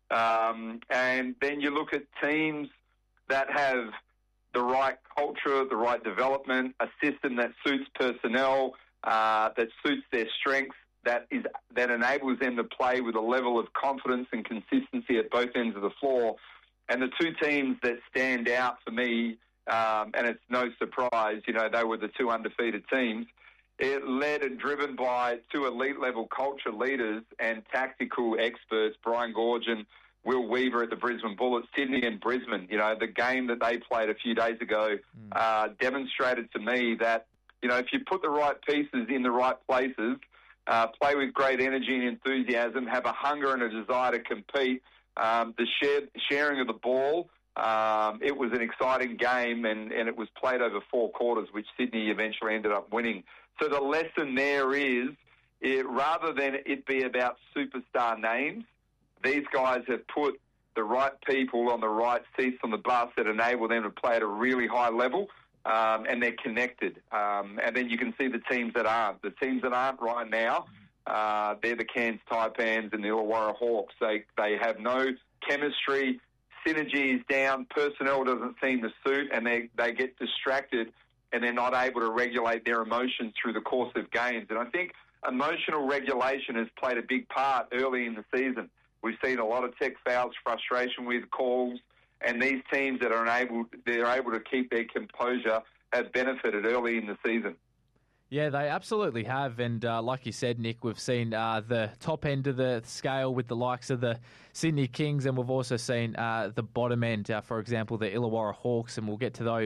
And then you look at teams that have the right culture, the right development, a system that suits personnel, that suits their strengths, that enables them to play with a level of confidence and consistency at both ends of the floor. And the two teams that stand out for me, and it's no surprise, you know, they were the two undefeated teams. It led and driven by two elite-level culture leaders and tactical experts, Brian Gorge and Will Weaver at the Brisbane Bullets, Sydney and Brisbane. You know, the game that they played a few days ago demonstrated to me that, you know, if you put the right pieces in the right places, play with great energy and enthusiasm, have a hunger and a desire to compete, the sharing of the ball, it was an exciting game, and it was played over 4 quarters, which Sydney eventually ended up winning. So the lesson there is, rather than it be about superstar names, these guys have put the right people on the right seats on the bus that enable them to play at a really high level, and they're connected. And then you can see the teams that aren't. The teams that aren't right now, they're the Cairns Taipans and the Illawarra Hawks. They have no chemistry, synergy is down, personnel doesn't seem to suit, and they get distracted, and they're not able to regulate their emotions through the course of games. And I think emotional regulation has played a big part early in the season. We've seen a lot of tech fouls, frustration with calls, and these teams that are able to keep their composure have benefited early in the season. Yeah, they absolutely have. And like you said, Nick, we've seen the top end of the scale with the likes of the Sydney Kings, and we've also seen the bottom end, for example, the Illawarra Hawks, and we'll get to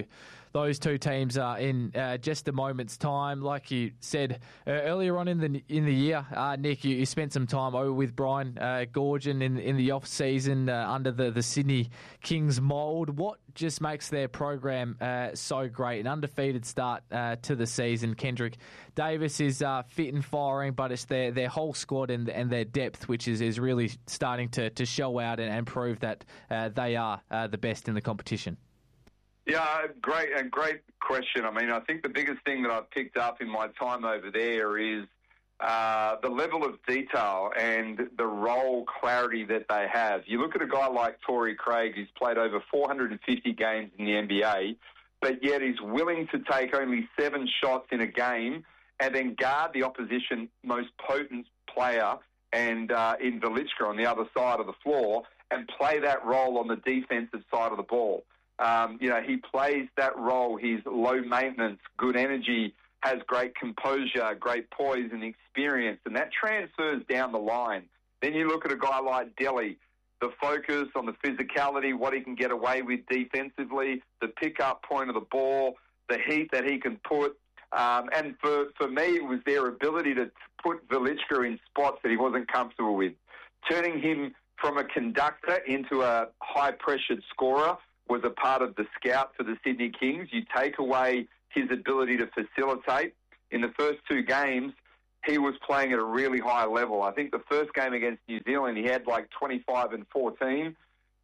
those two teams in just a moment's time. Like you said earlier on in the year, Nick, you spent some time over with Brian Goorjian in the off season under the Sydney Kings mould. What just makes their program so great? An undefeated start to the season. Kendrick Davis is fit and firing, but it's their whole squad and their depth, which is really starting to show out and prove that they are the best in the competition. Yeah, great question. I mean, I think the biggest thing that I've picked up in my time over there is the level of detail and the role clarity that they have. You look at a guy like Torrey Craig, who's played over 450 games in the NBA, but yet is willing to take only 7 shots in a game and then guard the opposition most potent player and in Velichka on the other side of the floor and play that role on the defensive side of the ball. He plays that role. He's low maintenance, good energy, has great composure, great poise and experience, and that transfers down the line. Then you look at a guy like Delhi, the focus on the physicality, what he can get away with defensively, the pick-up point of the ball, the heat that he can put. And for me, it was their ability to put Velichka in spots that he wasn't comfortable with. Turning him from a conductor into a high-pressured scorer was a part of the scout for the Sydney Kings. You take away his ability to facilitate. In the first 2 games, he was playing at a really high level. I think the first game against New Zealand, he had like 25 and 14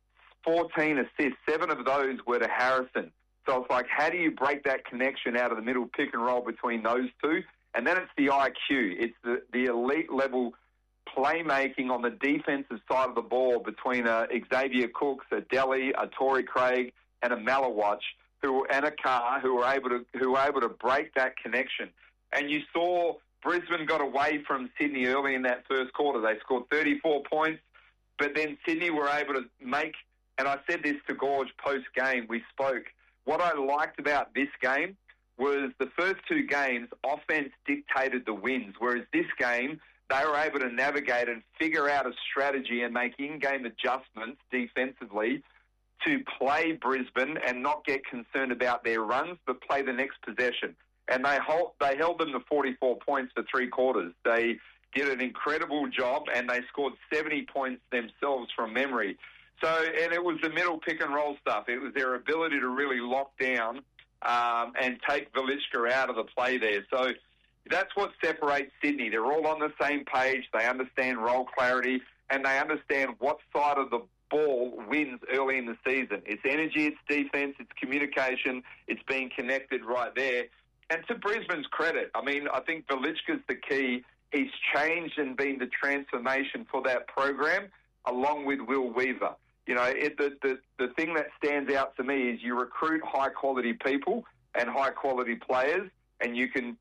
assists. 7 of those were to Harrison. So it's like, how do you break that connection out of the middle pick and roll between those two? And then it's the IQ. It's the elite level playmaking on the defensive side of the ball between Xavier Cooks, a Delhi, a Torrey Craig, and a Malawatch, and a Carr, who were able to break that connection. And you saw Brisbane got away from Sydney early in that first quarter. They scored 34 points, but then Sydney were able to make, and I said this to Gorge post-game, we spoke, what I liked about this game was the first 2 games, offense dictated the wins, whereas this game, they were able to navigate and figure out a strategy and make in-game adjustments defensively to play Brisbane and not get concerned about their runs, but play the next possession. And they held them to 44 points for 3 quarters. They did an incredible job, and they scored 70 points themselves from memory. So, and it was the middle pick and roll stuff. It was their ability to really lock down and take Velichka out of the play there. So that's what separates Sydney. They're all on the same page. They understand role clarity, and they understand what side of the ball wins early in the season. It's energy, it's defense, it's communication, it's being connected right there. And to Brisbane's credit, I mean, I think Velichka's the key. He's changed and been the transformation for that program, along with Will Weaver. You know, the thing that stands out to me is you recruit high-quality people and high-quality players, and you can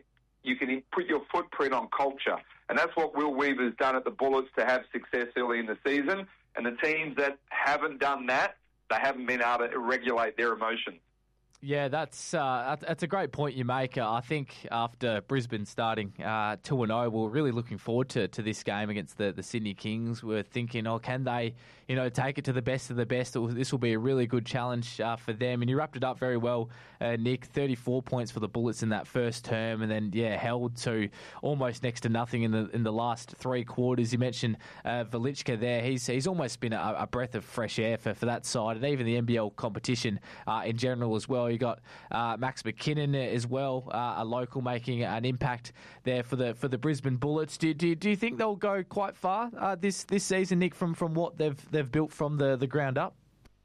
put your footprint on culture. And that's what Will Weaver's done at the Bullets to have success early in the season. And the teams that haven't done that, they haven't been able to regulate their emotions. Yeah, that's a great point you make. I think after Brisbane starting 2-0, we're really looking forward to this game against the Sydney Kings. We're thinking, can they, take it to the best of the best? This will be a really good challenge for them. And you wrapped it up very well, Nick. 34 points for the Bullets in that first term, and then held to almost next to nothing in the last 3 quarters. You mentioned Velichka there. He's almost been a breath of fresh air for that side, and even the NBL competition in general as well. You got Max McKinnon as well, a local, making an impact there for the Brisbane Bullets. Do you think they'll go quite far this season, Nick, from what they've built from the ground up?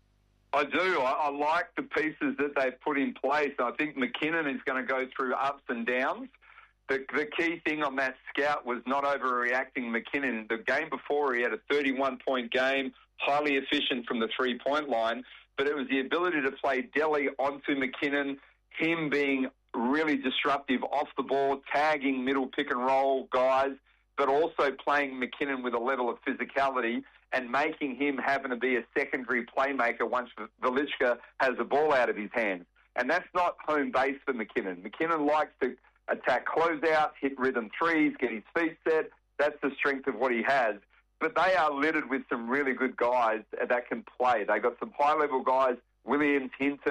I do. I like the pieces that they've put in place. I think McKinnon is going to go through ups and downs. The key thing on that scout was not overreacting McKinnon. The game before, he had a 31-point game, highly efficient from the three-point line, but it was the ability to play Delhi onto McKinnon, him being really disruptive off the ball, tagging middle pick and roll guys, but also playing McKinnon with a level of physicality and making him having to be a secondary playmaker once Velichka has the ball out of his hands. And that's not home base for McKinnon. McKinnon likes to attack closeouts, hit rhythm threes, get his feet set. That's the strength of what he has. But they are littered with some really good guys that can play. They got some high-level guys, Williams, Hinton,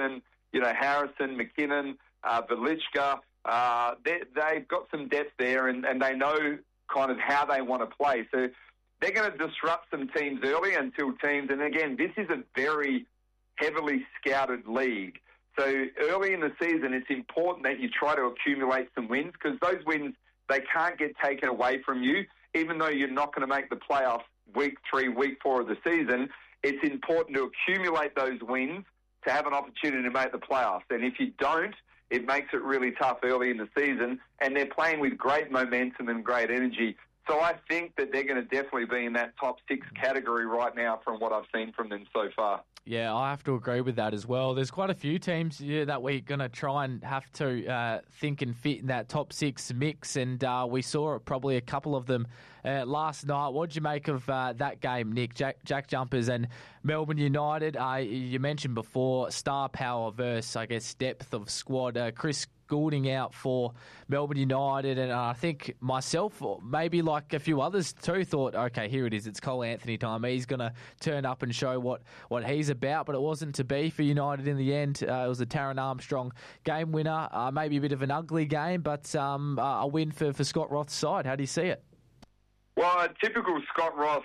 Harrison, McKinnon, Velichka. They've got some depth there, and they know kind of how they want to play. So they're going to disrupt some teams early until teams, and again, this is a very heavily scouted league. So early in the season, it's important that you try to accumulate some wins, because those wins, they can't get taken away from you. Even though you're not going to make the playoffs week 3, week 4 of the season, it's important to accumulate those wins to have an opportunity to make the playoffs. And if you don't, it makes it really tough early in the season, and they're playing with great momentum and great energy. So I think that they're going to definitely be in that top 6 category right now from what I've seen from them so far. Yeah, I have to agree with that as well. There's quite a few teams that we're going to try and have to think and fit in that top 6 mix, and we saw probably a couple of them last night. What did you make of that game, Nick? Jack Jumpers and Melbourne United. You mentioned before star power versus, I guess, depth of squad. Chris Goulding out for Melbourne United, and I think myself, or maybe like a few others too, thought, okay, here it is, it's Cole Anthony time. He's going to turn up and show what he's about, but it wasn't to be for United in the end. It was a Taron Armstrong game winner, maybe a bit of an ugly game, but a win for Scott Roth's side. How do you see it? Well, a typical Scott Roth,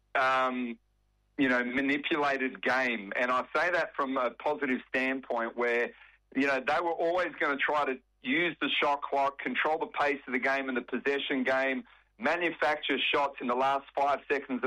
manipulated game, and I say that from a positive standpoint where they were always going to try to use the shot clock, control the pace of the game and the possession game, manufacture shots in the last 5 seconds